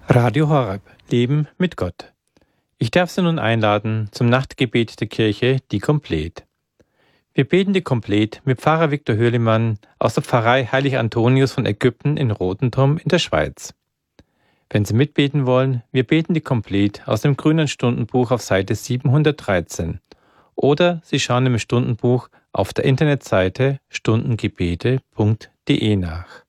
Radio Horeb, Leben mit Gott. Ich darf Sie nun einladen zum Nachtgebet der Kirche, die Komplet. Wir beten die Komplet mit Pfarrer Viktor Hürlimann aus der Pfarrei Heilig Antonius von Ägypten in Rotenturm in der Schweiz. Wenn Sie mitbeten wollen, wir beten die Komplet aus dem Grünen Stundenbuch auf Seite 713 oder Sie schauen im Stundenbuch auf der Internetseite stundengebete.de nach.